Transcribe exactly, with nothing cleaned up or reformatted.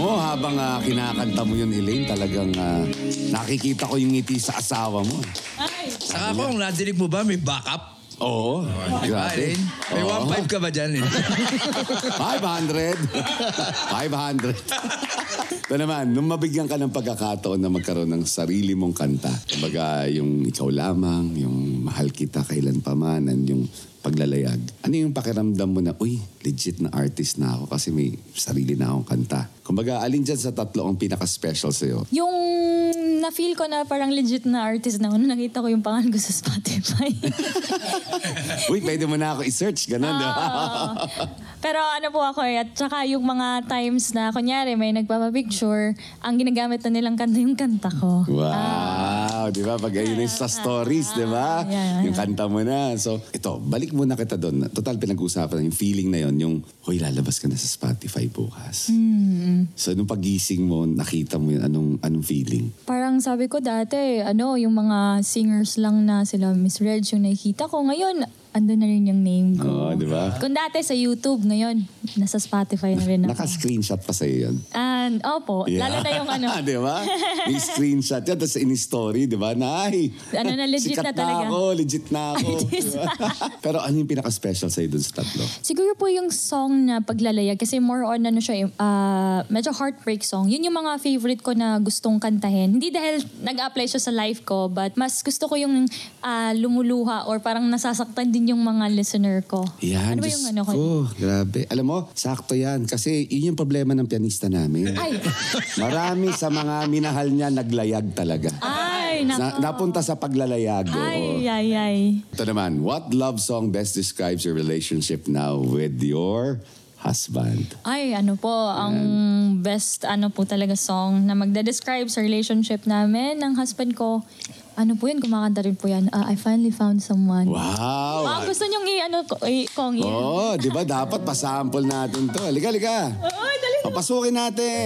mo, habang uh, kinakanta mo yun, Elaine, talagang uh, nakikita ko yung ngiti sa asawa mo. Ay. Saka po, kung nadinig mo ba, may backup? Oo. Di ba, Elaine? May one five ka ba dyan? five hundred. five hundred. Ito naman, nung mabigyan ka ng pagkakataon na magkaroon ng sarili mong kanta, kumbaga yung ikaw lamang, yung mahal kita kailan pa man, and yung paglalayag. Ano yung pakiramdam mo na, uy, legit na artist na ako kasi may sarili na akong kanta. Kumbaga, alin dyan sa tatlo ang pinaka-special sa'yo? Yung na-feel ko na parang legit na artist na ako nung nakita ko yung pangalan ko sa Spotify. Uy, pwede mo na ako i-search, ganun. Uh, pero ano po ako eh, at saka yung mga times na, kunyari, may nagpapapicture, ang ginagamit na nilang kanta yung kanta ko. Wow, di ba? Pag ayun yung sa stories, di ba? Yeah, yeah. Yung kanta mo na. So, ito, balik muna kita doon. Total, pinag-uusapan yung feeling na yon, yung, hoy, lalabas ka na sa Spotify bukas. Mm. So, nung pagising mo, nakita mo yun, anong, anong feeling? Parang sabi ko dati, ano, yung mga singers lang na sila Miss Reg yung nakikita ko. Ngayon, ando na rin yung name ko. Oo, di ba? Kung dati sa YouTube, ngayon, nasa Spotify na rin ako. Naka-screenshot pa sa'yo yun. And, opo, Yeah. lalo na yung ano. Di ba? May screenshot yan, tapos in-story, di ba? Nay, Ano na, legit sikat na talaga. na ako, legit na ako. Diba? Pero ano yung pinaka-special sa'yo dun sa tatlo? Siguro po yung song na Paglalayag kasi more on ano siya, uh, medyo heartbreak song. Yun yung mga favorite ko na gustong kantahin. Hindi dahil nag-apply siya sa life ko, but mas gusto ko yung uh, lumuluha or parang nasasaktan din yung mga listener ko. Yan, ano ba Diyos yung ano ko? ko, grabe. Alam mo, sakto yan. Kasi yun yung problema ng pianista namin. Ay! Marami sa mga minahal niya naglayag talaga. Ay, nako. Na, napunta sa paglalayag. oo. Ay, ay, ay. Ito naman, what love song best describes your relationship now with your husband? Ay, ano po, ang best ano po talaga song na magde-describe sa relationship namin ng husband ko. Ano po yun, kumakanta rin po yan. Uh, I finally found someone. Wow! Ah, gusto niyong i-ano ko, i- kong i- Oo, di ba dapat pasample natin to. Halika, halika. Ay, dali. Papasukin natin.